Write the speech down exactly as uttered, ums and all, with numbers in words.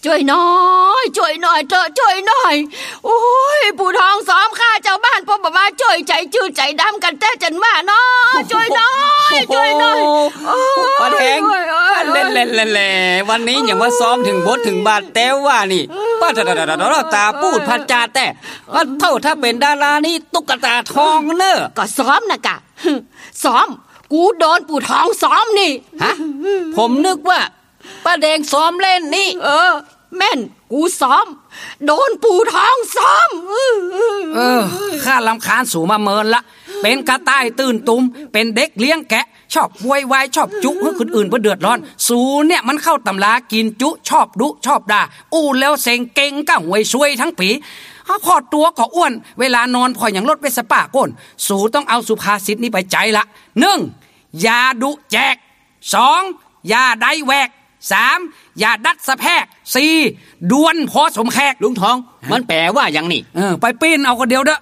ช่วยหน่อยช่วยหน่อยเถอะช่วยหน่อยโอ้ยปู่ทองซ้อมข้าเจ้าบ้านพ่อบอกว่าช่วยใจจืดใจดำกันแต่จันว่าเนาะช่วยหน่อยช่วยหน่อยป้าแดงเล่นเล่นเล่นวันนี้อย่างว่าซ้อมถึงบทถึงบาทแต่ว่านี่ป้าตาตาพูดพัดจาแต่ว่าเท่าถ้าเป็นดารานี่ตุ๊กตาทองเนอะก็ซ้อมนะกะซ้อมกูโดนปู่ทองซ้อมนี่ฮะผมนึกว่าป้าแดงซ้อมเล่นนี่เออแม่นกูซ้อมโดนปู่ทองซ้อมเออข้ารำคาญสู่มาเมินละเป็นกระต่ายตื่นตุมเป็นเด็กเลี้ยงแกะชอบวายวายชอบจุให้คนอื่นเพื่อเดือดร้อนสูเนี่ยมันเข้าตำรากินจุชอบดุชอบด่าอู้แล้วเซ็งเก่งก็หวยช่วยทั้งปีขอตัวก็อ้วนเวลานอนพออย่างรถเวสป้าก้นสูต้องเอาสุภาษิตนี้ไปใจละหนึ่งอย่าดุแจกสองอย่าได้แวกสามอย่าดัดสะแพกสี่ดวนพอสมแขกลุงทองมันแปลว่าอย่างนี้เออไปปีนเอาก็เดียวเด้อ